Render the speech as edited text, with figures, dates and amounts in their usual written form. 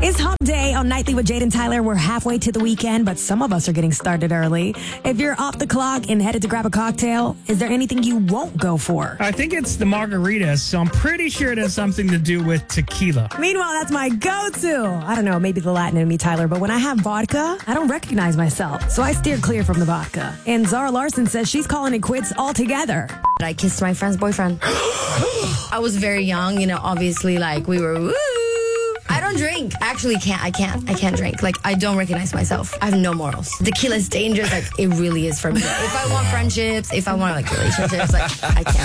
It's hump day on Nightly with Jade and Tyler. We're halfway to the weekend, but some of us are getting started early. If you're off the clock and headed to grab a cocktail, is there anything you won't go for? I think it's the margaritas, so I'm pretty sure it has something to do with tequila. Meanwhile, that's my go-to. I don't know, maybe the Latin in me, Tyler, but when I have vodka, I don't recognize myself, so I steer clear from the vodka. And Zara Larson says she's calling it quits altogether. I kissed my friend's boyfriend. I was very young, obviously, we were, woo. I don't drink. Actually, I can't drink. I don't recognize myself. I have no morals. Tequila is dangerous. It really is for me. If I want friendships, if I want, relationships, I can't.